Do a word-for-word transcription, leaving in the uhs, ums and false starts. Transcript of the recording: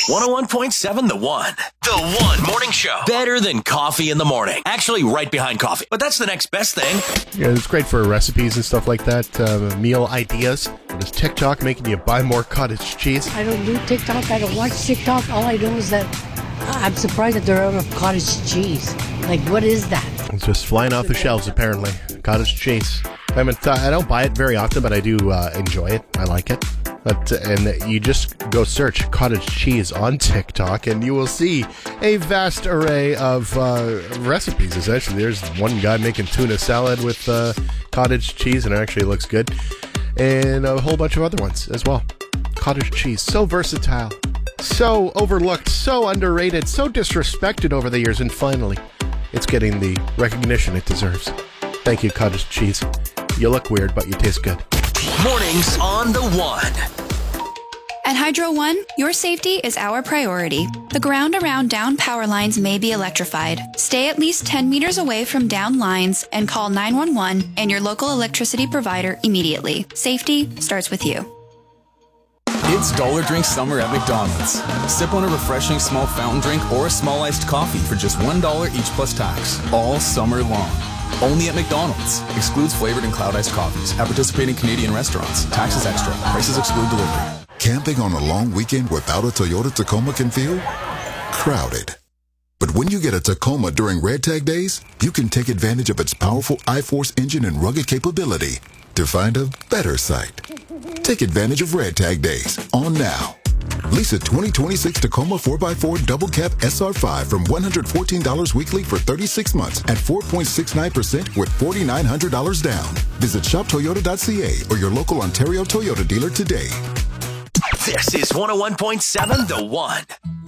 one oh one point seven The One. The One Morning Show. Better than coffee in the morning. Actually, right behind coffee. But that's the next best thing. Yeah, it's great for recipes and stuff like that. Uh, meal ideas. Is TikTok making you buy more cottage cheese? I don't do TikTok. I don't watch TikTok. All I know is that I'm surprised that they're out of cottage cheese. Like, what is that? It's just flying off the shelves, apparently. Cottage cheese. I haven't. Uh, I don't buy it very often, but I do uh, enjoy it. I like it. But, and you just go search cottage cheese on TikTok, and you will see a vast array of uh, recipes, essentially. There's one guy making tuna salad with uh, cottage cheese, and it actually looks good. And a whole bunch of other ones as well. Cottage cheese, so versatile, so overlooked, so underrated, so disrespected over the years, and finally, it's getting the recognition it deserves. Thank you, cottage cheese. You look weird, but you taste good. Mornings on The One. At Hydro One, your safety is our priority. The ground around down power lines may be electrified. Stay at least ten meters away from down lines and call nine one one and your local electricity provider immediately. Safety starts with you. It's Dollar Drink Summer at McDonald's. Sip on a refreshing small fountain drink or a small iced coffee for just one dollar each plus tax, all summer long. Only at McDonald's. Excludes flavored and cloud iced coffees. At participating Canadian restaurants. Taxes extra. Prices exclude delivery. Camping on a long weekend without a Toyota Tacoma can feel crowded. But when you get a Tacoma during Red Tag Days, you can take advantage of its powerful I-Force engine and rugged capability to find a better site. Take advantage of Red Tag Days on now. Lease a twenty twenty-six Tacoma four by four Double Cab S R five from one hundred fourteen dollars weekly for thirty-six months at four point six nine percent with four thousand nine hundred dollars down. Visit shop toyota dot c a or your local Ontario Toyota dealer today. This is one oh one point seven The One.